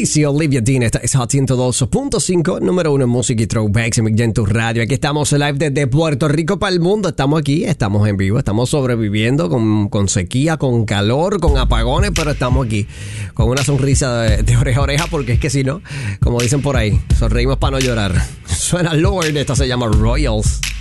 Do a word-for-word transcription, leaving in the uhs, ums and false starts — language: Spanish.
Easy, Olivia Dean. Esta es Hot ciento dos punto cinco, número uno en música y throwbacks en tu radio. Aquí estamos live desde Puerto Rico para el mundo. Estamos aquí, estamos en vivo, estamos sobreviviendo con, con sequía, con calor, con apagones, pero estamos aquí con una sonrisa de, de oreja a oreja, porque es que si no, como dicen por ahí, sonreímos para no llorar. Suena Lord, esta se llama Royals.